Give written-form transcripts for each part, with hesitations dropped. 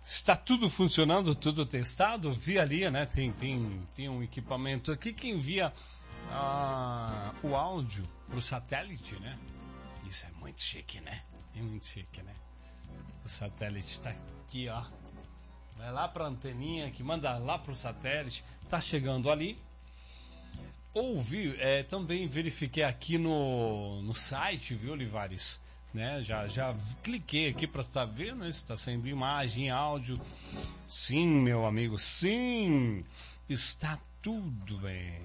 Está tudo funcionando, tudo testado? Vi ali, né? Tem um equipamento aqui que envia o áudio pro satélite, né? Isso é muito chique, né? É muito chique, né? O satélite está aqui, ó. Vai lá pra anteninha que manda lá pro satélite. Tá chegando ali. Ouvi, também verifiquei aqui no site, viu, Olivares? Né? Já cliquei aqui para estar vendo se está saindo imagem, áudio. Sim, meu amigo, sim, está tudo bem.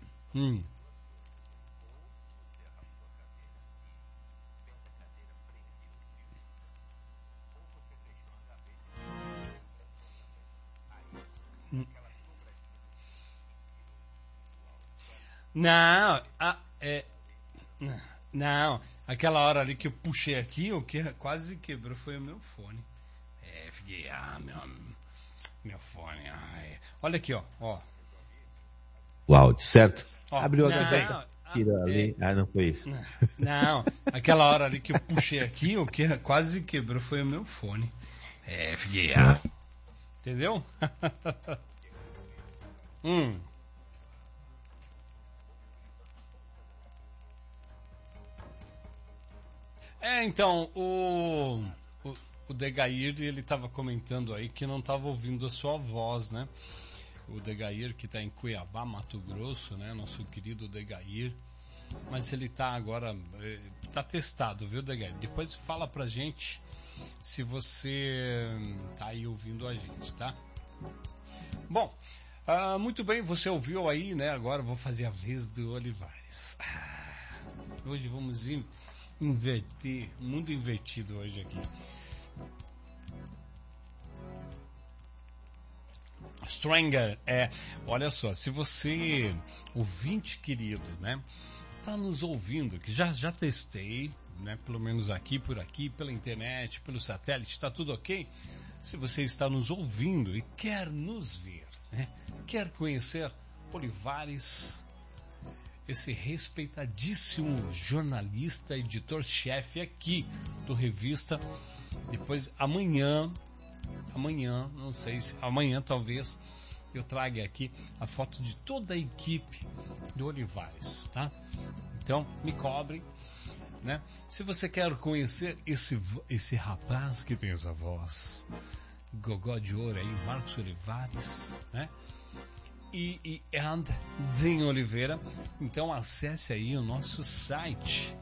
Não, não, aquela hora ali que eu puxei aqui, o que quase quebrou foi o meu fone. Fiquei, meu fone. Olha aqui, ó. O áudio, certo? Ó, Abriu a gaveta, tirou ali. Não foi isso. Não, aquela hora ali que eu puxei aqui, o que quase quebrou foi o meu fone. Fiquei, entendeu? Então, o Degair, ele estava comentando aí que não estava ouvindo a sua voz, né? O Degair, que está em Cuiabá, Mato Grosso, né? Nosso querido Degair. Mas ele está agora, está testado, viu, Degair? Depois fala pra gente se você tá aí ouvindo a gente, tá? Bom, muito bem, você ouviu aí, né? Agora eu vou fazer a vez do Olivares. Hoje vamos inverter, mundo invertido hoje aqui. Stranger, olha só, se você, ouvinte querido, né, tá nos ouvindo, que já testei, né, pelo menos aqui, por aqui, pela internet, pelo satélite, tá tudo ok? Se você está nos ouvindo e quer nos ver, né, quer conhecer Olivares, esse respeitadíssimo jornalista, editor-chefe aqui do Revista, depois amanhã, não sei se amanhã talvez eu traga aqui a foto de toda a equipe do Olivares, tá? Então me cobre, né? Se você quer conhecer esse rapaz que tem essa voz, gogó de ouro aí, Marcos Olivares, né? E Dinho Oliveira, então acesse aí o nosso site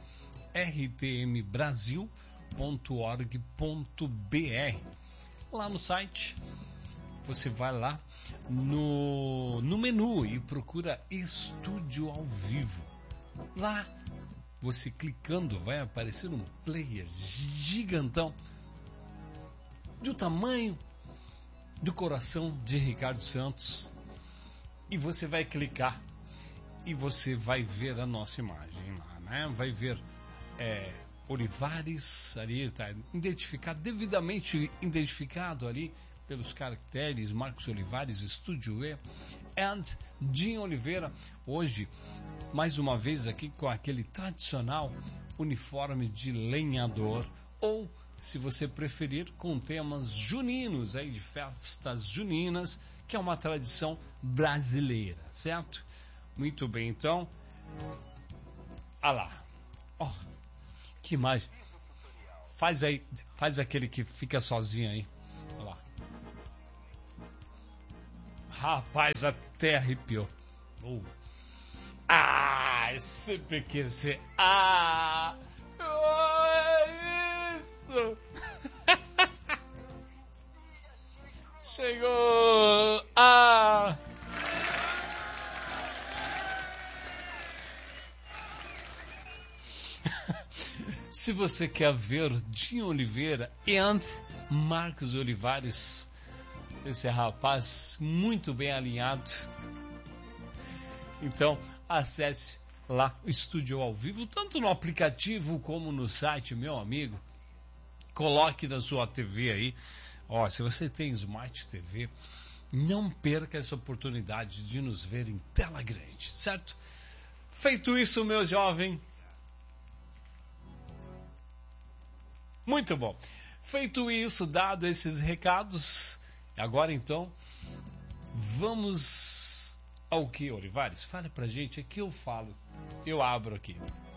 rtmbrasil.org.br. Lá no site você vai lá no menu e procura Estúdio ao Vivo. Lá você clicando vai aparecer um player gigantão do tamanho do coração de Ricardo Santos. E você vai clicar e você vai ver a nossa imagem lá, né? Vai ver Olivares ali, tá identificado, devidamente identificado ali pelos caracteres Marcos Olivares, Estúdio E, and Dinho Oliveira, hoje, mais uma vez aqui com aquele tradicional uniforme de lenhador, ou, se você preferir, com temas juninos, aí, de festas juninas, que é uma tradição brasileira, certo? Muito bem, então. Lá. Que imagem. Faz aquele que fica sozinho aí. Olha lá. Rapaz, até arrepiou. Sempre quis ser. Isso. Chegou! Se você quer ver Dinho Oliveira e Marcos Olivares, esse rapaz muito bem alinhado, então acesse lá o Estúdio ao Vivo, tanto no aplicativo como no site, meu amigo. Coloque na sua TV aí. Se você tem Smart TV, não perca essa oportunidade de nos ver em tela grande, certo? Feito isso, meu jovem. Muito bom. Feito isso, dado esses recados, agora então, vamos ao que, Olivares? Fale pra gente, aqui eu falo, eu abro aqui.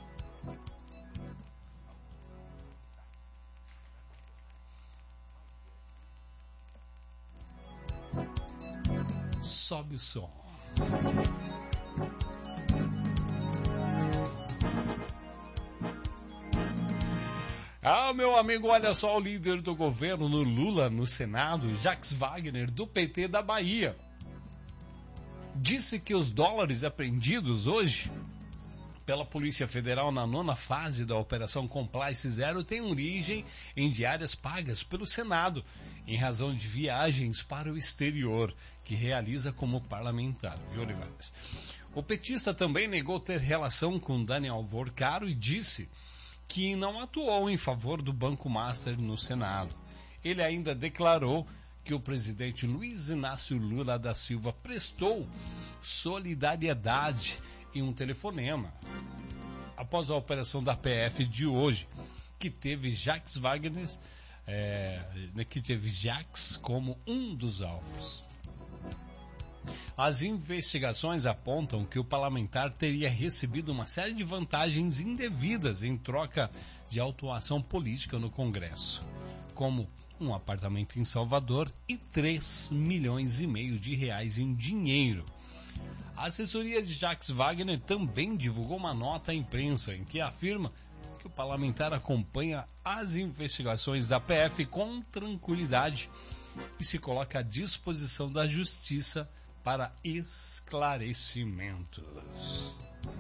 Sobe o som. Meu amigo, olha só, o líder do governo no Lula no Senado, Jacques Wagner, do PT da Bahia, disse que os dólares apreendidos hoje pela Polícia Federal na 9ª fase da Operação Compliance Zero têm origem em diárias pagas pelo Senado, em razão de viagens para o exterior, que realiza como parlamentar, viu, Olivares? O petista também negou ter relação com Daniel Vorcaro e disse que não atuou em favor do Banco Master no Senado. Ele ainda declarou que o presidente Luiz Inácio Lula da Silva prestou solidariedade em um telefonema após a operação da PF de hoje, que teve Jacques Wagner, como um dos alvos. As investigações apontam que o parlamentar teria recebido uma série de vantagens indevidas em troca de autuação política no Congresso, como um apartamento em Salvador e 3,5 milhões de reais em dinheiro. A assessoria de Jacques Wagner também divulgou uma nota à imprensa em que afirma que o parlamentar acompanha as investigações da PF com tranquilidade e se coloca à disposição da Justiça para esclarecimentos.